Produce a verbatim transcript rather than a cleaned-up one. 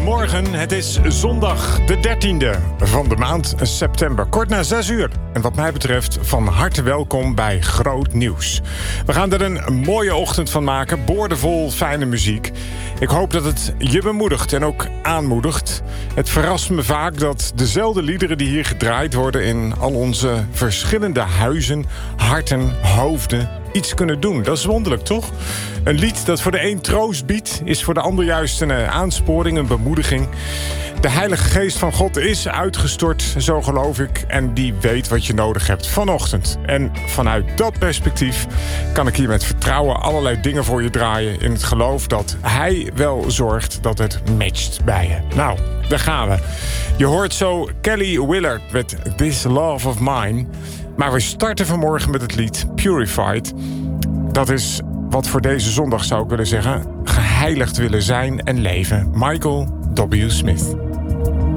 Goedemorgen, het is zondag de dertiende van de maand september. Kort na zes uur. En wat mij betreft van harte welkom bij Groot Nieuws. We gaan er een mooie ochtend van maken, boordevol fijne muziek. Ik hoop dat het je bemoedigt en ook aanmoedigt. Het verrast me vaak dat dezelfde liederen die hier gedraaid worden in al onze verschillende huizen, harten, hoofden iets kunnen doen. Dat is wonderlijk, toch? Een lied dat voor de een troost biedt, is voor de ander juist een aansporing, een bemoediging. De Heilige Geest van God is uitgestort, zo geloof ik, en die weet wat je nodig hebt vanochtend. En vanuit dat perspectief kan ik hier met vertrouwen allerlei dingen voor je draaien in het geloof dat Hij wel zorgt dat het matcht bij je. Nou, daar gaan we. Je hoort zo Kelly Willard met This Love of Mine. Maar we starten vanmorgen met het lied Purified. Dat is wat voor deze zondag zou ik willen zeggen, geheiligd willen zijn en leven. Michael W. Smith.